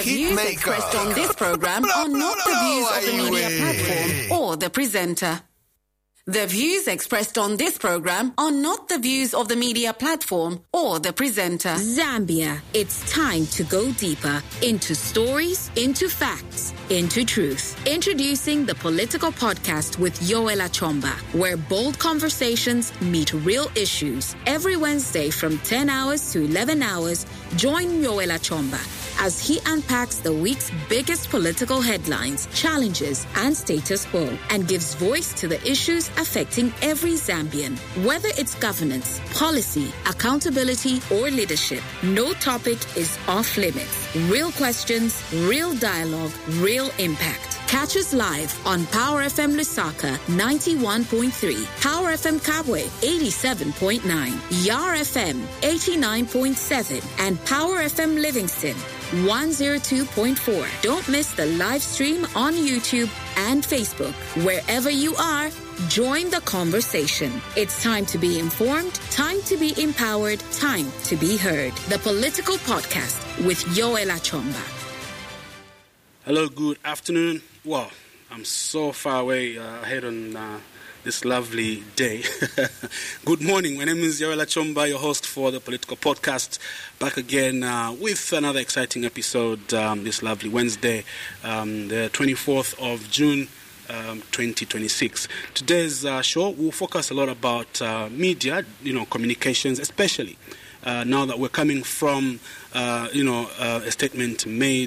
views expressed on this program are not the views of the media platform or the presenter. The views expressed on this program are not the views of the media platform or the presenter. Zambia, it's time to go deeper into stories, into facts, into truth. Introducing the Political Podcast with Yoel Achomba, where bold conversations meet real issues. Every Wednesday from 10 hours to 11 hours, join Yoel Achomba as he unpacks the week's biggest political headlines, challenges, and status quo, and gives voice to the issues affecting every Zambian. Whether it's governance, policy, accountability, or leadership, no topic is off limits. Real questions, real dialogue, real impact. Catch us live on Power FM Lusaka 91.3, Power FM Kabwe 87.9, Yar FM 89.7, and Power FM Livingston 102.4. Don't miss the live stream on YouTube and Facebook. Wherever you are, join the conversation. It's time to be informed, time to be empowered, time to be heard. The Political Podcast with Yoel Achomba. Hello, good afternoon. Wow, I'm so far away ahead on this lovely day. Good morning. My name is Yoel Achomba, your host for the Political Podcast. Back again with another exciting episode this lovely Wednesday, the 24th of June, 2026. Today's show will focus a lot about media, communications, especially now that we're coming from, a statement made